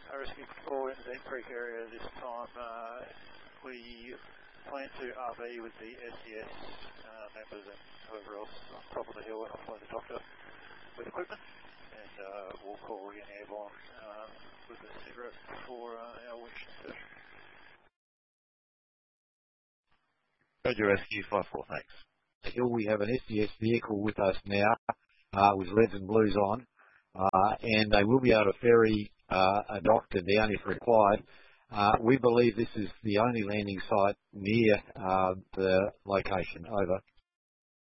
a rescue patrol in the Deep Creek area this time. We plan to RV with the SES members and whoever else on top of the hill and offload the doctor with equipment, and we'll call in airborne with a cigarette for our winch session. Roger, Rescue 54, thanks. Hill, we have an SES vehicle with us now with reds and blues on, and they will be able to ferry a doctor down if required. We believe this is the only landing site near the location. Over.